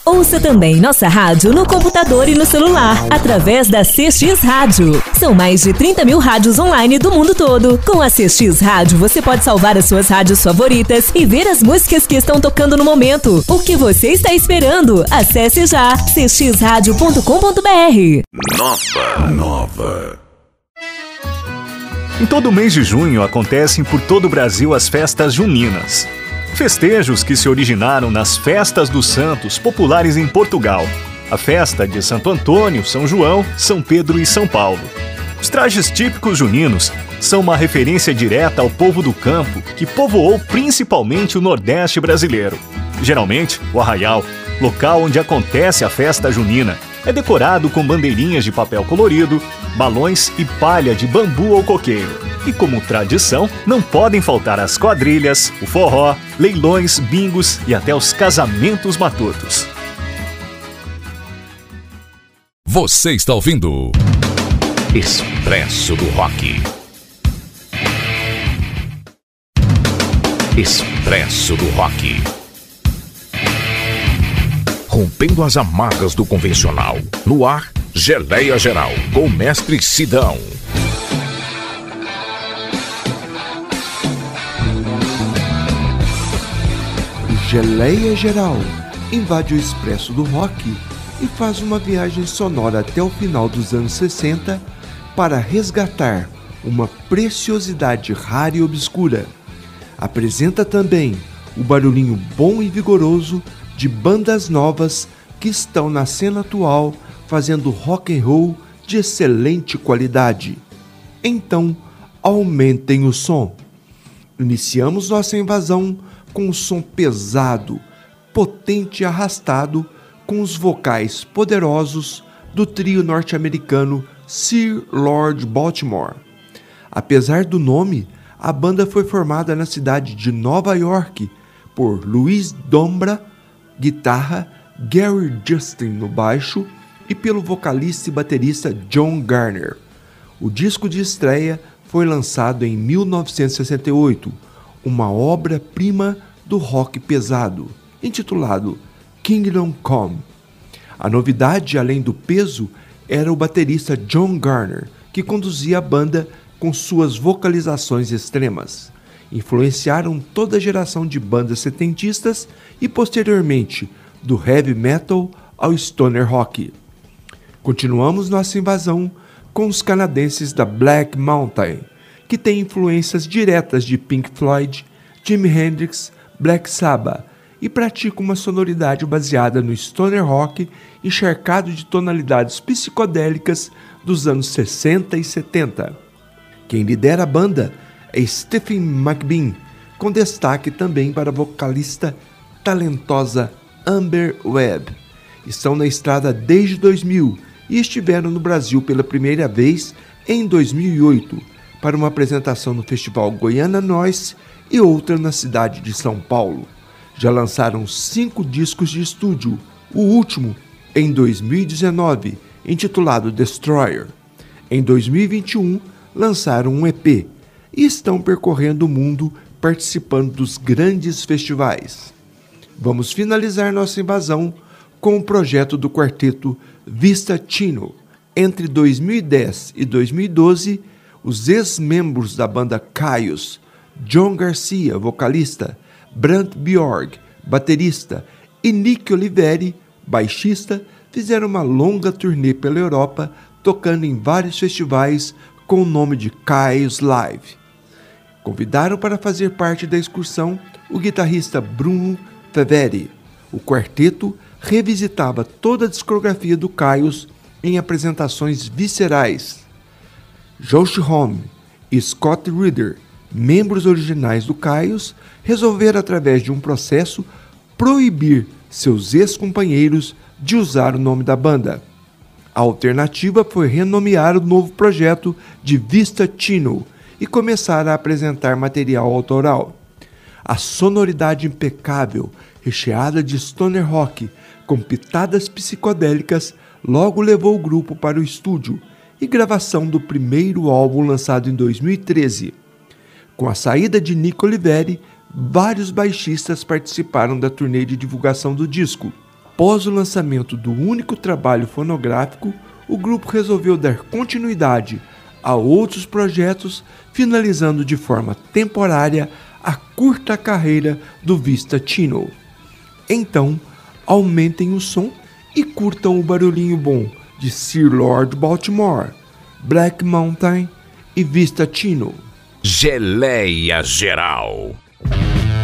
Ouça também nossa rádio no computador e no celular, através da CX Rádio. São mais de 30 mil rádios online do mundo todo. Com a CX Rádio, você pode salvar as suas rádios favoritas e ver as músicas que estão tocando no momento. O que você está esperando? Acesse já cxradio.com.br. Nova. Em todo mês de junho acontecem por todo o Brasil as festas juninas. Festejos que se originaram nas festas dos santos populares em Portugal. A festa de Santo Antônio, São João, São Pedro e São Paulo. Os trajes típicos juninos são uma referência direta ao povo do campo que povoou principalmente o Nordeste brasileiro. Geralmente, o arraial, local onde acontece a festa junina, é decorado com bandeirinhas de papel colorido, balões e palha de bambu ou coqueiro. E como tradição, não podem faltar as quadrilhas, o forró, leilões, bingos e até os casamentos matutos. Você está ouvindo Expresso do Rock. Expresso do Rock. Rompendo as amarras do convencional. No ar, Geleia Geral, com o mestre Sidão. Geleia Geral invade o Expresso do Rock e faz uma viagem sonora até o final dos anos 60 para resgatar uma preciosidade rara e obscura. Apresenta também o barulhinho bom e vigoroso de bandas novas que estão na cena atual fazendo rock and roll de excelente qualidade. Então, aumentem o som. Iniciamos nossa invasão com um som pesado, potente e arrastado, com os vocais poderosos do trio norte-americano Sir Lord Baltimore. Apesar do nome, a banda foi formada na cidade de Nova York por Louis Dombra, guitarra, Gary Justin no baixo e pelo vocalista e baterista John Garner. O disco de estreia foi lançado em 1968, uma obra-prima do rock pesado, intitulado Kingdom Come. A novidade, além do peso, era o baterista John Garner, que conduzia a banda com suas vocalizações extremas. Influenciaram toda a geração de bandas setentistas e, posteriormente, do heavy metal ao stoner rock. Continuamos nossa invasão com os canadenses da Black Mountain, que têm influências diretas de Pink Floyd, Jimi Hendrix, Black Sabbath e praticam uma sonoridade baseada no stoner rock encharcado de tonalidades psicodélicas dos anos 60 e 70. Quem lidera a banda é Stephen McBean, com destaque também para a vocalista talentosa Amber Webb. Estão na estrada desde 2000 e estiveram no Brasil pela primeira vez em 2008, para uma apresentação no Festival Goiânia Noise e outra na cidade de São Paulo. Já lançaram 5 discos de estúdio, o último em 2019, intitulado Destroyer. Em 2021, lançaram um EP e estão percorrendo o mundo participando dos grandes festivais. Vamos finalizar nossa invasão com o projeto do quarteto Vista Chino. Entre 2010 e 2012, os ex-membros da banda Kyuss, John Garcia, vocalista, Brant Bjorg, baterista, e Nick Oliveri, baixista, fizeram uma longa turnê pela Europa, tocando em vários festivais com o nome de Kyuss Live. Convidaram para fazer parte da excursão o guitarrista Bruno Feveri. O quarteto revisitava toda a discografia do Kyuss em apresentações viscerais. Josh Homme e Scott Reeder, membros originais do Kyuss, resolveram, através de um processo, proibir seus ex-companheiros de usar o nome da banda. A alternativa foi renomear o novo projeto de Vista Chino e começar a apresentar material autoral. A sonoridade impecável, recheada de stoner rock, com pitadas psicodélicas, logo levou o grupo para o estúdio e gravação do primeiro álbum lançado em 2013. Com a saída de Nick Oliveri, vários baixistas participaram da turnê de divulgação do disco. Após o lançamento do único trabalho fonográfico, o grupo resolveu dar continuidade a outros projetos, finalizando de forma temporária a curta carreira do Vista Chino. Então, aumentem o som e curtam o barulhinho bom de Sir Lord Baltimore, Black Mountain e Vista Chino. Geleia Geral.